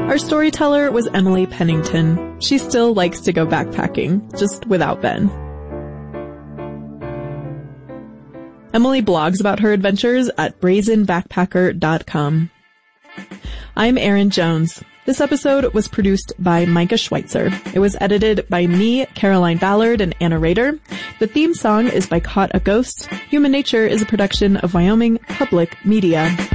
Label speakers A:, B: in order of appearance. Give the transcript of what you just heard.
A: Our storyteller was Emily Pennington. She still likes to go backpacking, just without Ben. Emily blogs about her adventures at brazenbackpacker.com. I'm Erin Jones. This episode was produced by Micah Schweitzer. It was edited by me, Caroline Ballard, and Anna Rader. The theme song is by Caught a Ghost. Human Nature is a production of Wyoming Public Media.